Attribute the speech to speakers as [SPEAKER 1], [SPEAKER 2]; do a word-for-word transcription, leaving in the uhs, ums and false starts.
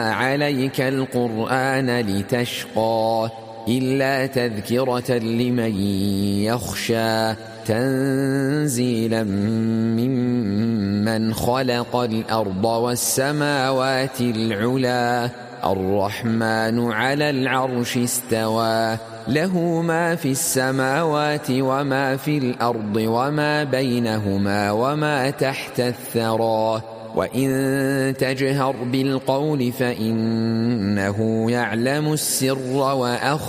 [SPEAKER 1] عليك القرآن لتشقى إلا تذكرة لمن يخشى تنزيلا ممن خلق الأرض والسماوات العلا الرحمن على العرش استوى له ما في السماوات وما في الأرض وما بينهما وما تحت الثرى وإن تجهر بالقول فإنه يعلم السر وأخفى